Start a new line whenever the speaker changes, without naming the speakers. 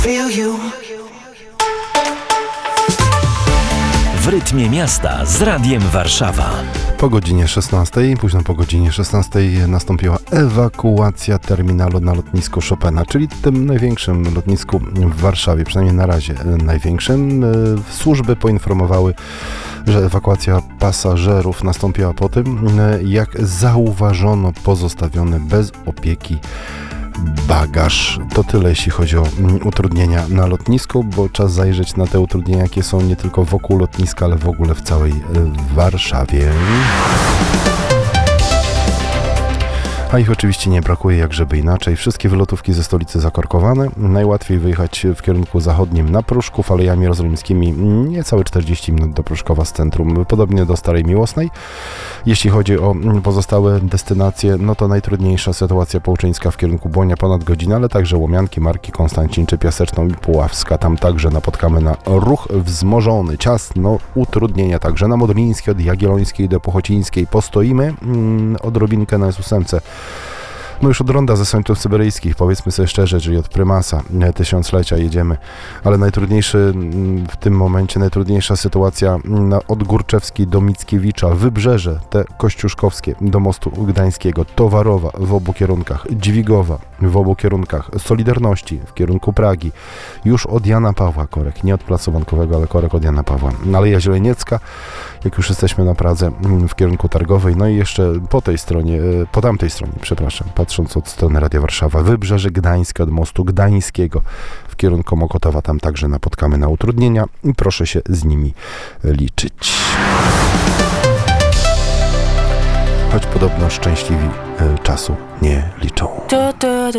W rytmie miasta z Radiem Warszawa.
Po godzinie 16, późno po godzinie 16 nastąpiła ewakuacja terminalu na lotnisku Chopina, czyli tym największym lotnisku w Warszawie, przynajmniej na razie największym. Służby poinformowały, że ewakuacja pasażerów nastąpiła po tym, jak zauważono pozostawiony bez opieki bagaż. To tyle, jeśli chodzi o utrudnienia na lotnisku, bo czas zajrzeć na te utrudnienia, jakie są nie tylko wokół lotniska, ale w ogóle w całej Warszawie. A ich oczywiście nie brakuje, jak żeby inaczej. Wszystkie wylotówki ze stolicy zakorkowane. Najłatwiej wyjechać w kierunku zachodnim na Pruszków, alejami jerozolimskimi niecałe 40 minut do Pruszkowa z centrum, podobnie do Starej Miłosnej. Jeśli chodzi o pozostałe destynacje, no to najtrudniejsza sytuacja połczeńska w kierunku Błonia ponad godzinę, ale także Łomianki, Marki, Konstancin czy Piaseczną i Puławska. Tam także napotkamy na ruch wzmożony. Ciasno, utrudnienia także na Modlińskiej, od Jagiellońskiej do Pochocińskiej. Postoimy odrobinkę na S8. No już od ronda ze Sądów Syberyjskich, powiedzmy sobie szczerze, czyli od prymasa tysiąclecia jedziemy, ale najtrudniejszy w tym momencie, najtrudniejsza sytuacja od Górczewskiej do Mickiewicza, Wybrzeże, te kościuszkowskie do mostu Gdańskiego, Towarowa w obu kierunkach, Dźwigowa w obu kierunkach, Solidarności w kierunku Pragi, już od Jana Pawła korek, nie od Placu Bankowego, ale korek od Jana Pawła, Aleja Zieleniecka, jak już jesteśmy na Pradze w kierunku Targowej, no i jeszcze po tamtej stronie, przepraszam, patrząc od strony Radia Warszawa, Wybrzeże Gdańskie od mostu Gdańskiego w kierunku Mokotowa, tam także napotkamy na utrudnienia i proszę się z nimi liczyć. Choć podobno szczęśliwi czasu nie liczą.